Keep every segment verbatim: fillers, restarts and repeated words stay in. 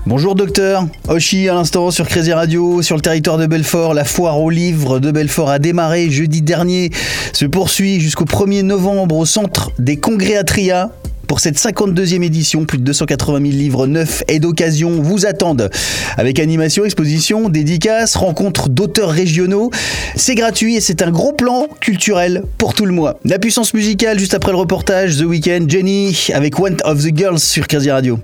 Bonjour docteur, Oshi à l'instant sur Crazy Radio, sur le territoire de Belfort. La foire aux livres de Belfort a démarré jeudi dernier, se poursuit jusqu'au premier novembre au centre des congrès à Tria. Pour cette cinquante-deuxième édition, plus de deux cent quatre-vingt mille livres neufs et d'occasion vous attendent. Avec animation, exposition, dédicaces, rencontres d'auteurs régionaux. C'est gratuit et c'est un gros plan culturel pour tout le mois. La puissance musicale juste après le reportage The Weeknd, Jenny avec One of the Girls sur Crazy Radio.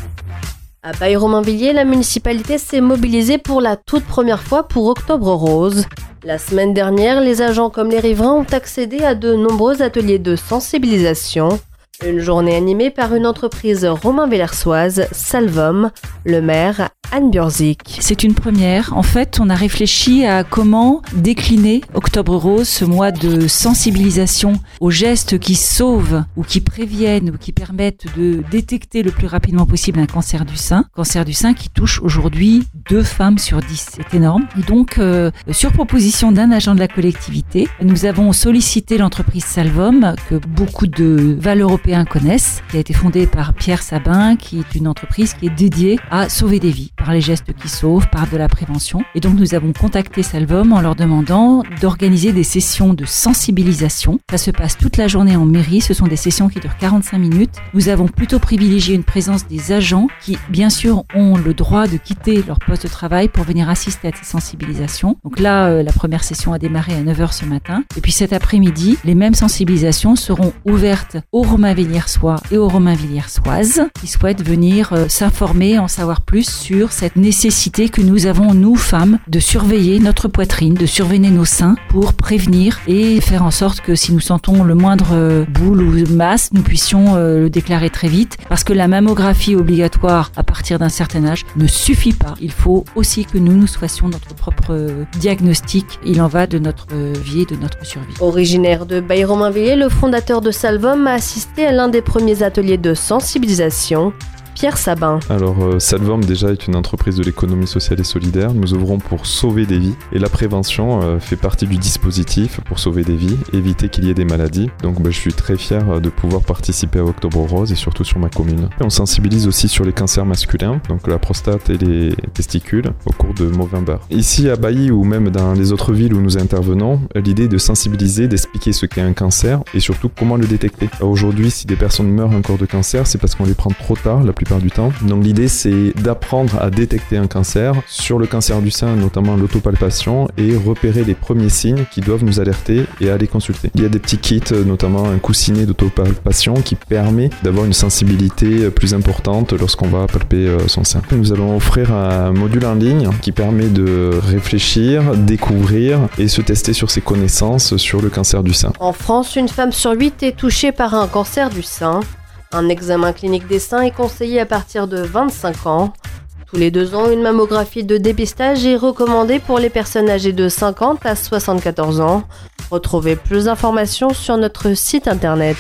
À Baille-Romainvilliers, la municipalité s'est mobilisée pour la toute première fois pour Octobre Rose. La semaine dernière, les agents comme les riverains ont accédé à de nombreux ateliers de sensibilisation. Une journée animée par une entreprise romain-villersoise, Salvom, le maire Anne Burzik. C'est une première. En fait, on a réfléchi à comment décliner Octobre Rose, ce mois de sensibilisation aux gestes qui sauvent ou qui préviennent ou qui permettent de détecter le plus rapidement possible un cancer du sein. Cancer du sein qui touche aujourd'hui deux femmes sur dix. C'est énorme. Et donc, euh, sur proposition d'un agent de la collectivité, nous avons sollicité l'entreprise Salvom, que beaucoup de valeurs européens connaissent, qui a été fondée par Pierre Sabin, qui est une entreprise qui est dédiée à sauver des vies, par les gestes qui sauvent, par de la prévention. Et donc nous avons contacté Salvom en leur demandant d'organiser des sessions de sensibilisation. Ça se passe toute la journée en mairie, ce sont des sessions qui durent quarante-cinq minutes. Nous avons plutôt privilégié une présence des agents qui, bien sûr, ont le droit de quitter leur poste de travail pour venir assister à ces sensibilisations. Donc là, euh, la première session a démarré à neuf heures ce matin. Et puis cet après-midi, les mêmes sensibilisations seront ouvertes aux Romain-Villiersois et aux Romain-Villiersoises qui souhaitent venir euh, s'informer, en savoir plus sur cette nécessité que nous avons, nous, femmes, de surveiller notre poitrine, de surveiller nos seins pour prévenir et faire en sorte que si nous sentons le moindre euh, boule ou masse, nous puissions euh, le déclarer très vite. Parce que la mammographie obligatoire à partir d'un certain âge ne suffit pas. Il faut aussi que nous nous fassions notre propre euh, diagnostic. Il en va de notre euh, vie et de notre survie. Originaire de Baille-Romainvilliers, le fondateur de Salvom a assisté à l'un des premiers ateliers de sensibilisation. Pierre Sabin. Alors, euh, Salvom déjà est une entreprise de l'économie sociale et solidaire. Nous œuvrons pour sauver des vies et la prévention euh, fait partie du dispositif pour sauver des vies, éviter qu'il y ait des maladies. Donc, bah, je suis très fier de pouvoir participer à Octobre Rose et surtout sur ma commune. Et on sensibilise aussi sur les cancers masculins, donc la prostate et les testicules, au cours de Movember. Ici à Bailly ou même dans les autres villes où nous intervenons, l'idée est de sensibiliser, d'expliquer ce qu'est un cancer et surtout comment le détecter. Alors, aujourd'hui, si des personnes meurent encore de cancer, c'est parce qu'on les prend trop tard la plupart du temps. Donc l'idée c'est d'apprendre à détecter un cancer, sur le cancer du sein notamment l'autopalpation, et repérer les premiers signes qui doivent nous alerter et aller consulter. Il y a des petits kits, notamment un coussinet d'autopalpation qui permet d'avoir une sensibilité plus importante lorsqu'on va palper son sein. Nous allons offrir un module en ligne qui permet de réfléchir, découvrir et se tester sur ses connaissances sur le cancer du sein. En France, une femme sur huit est touchée par un cancer du sein. Un examen clinique des seins est conseillé à partir de vingt-cinq ans. Tous les deux ans, une mammographie de dépistage est recommandée pour les personnes âgées de cinquante à soixante-quatorze ans. Retrouvez plus d'informations sur notre site internet.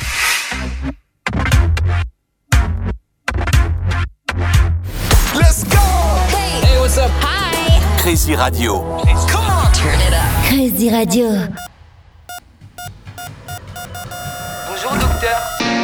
Let's go! Hey, hey what's up? Hi! Crazy Radio. Come on! Turn it up. Crazy Radio. Bonjour docteur.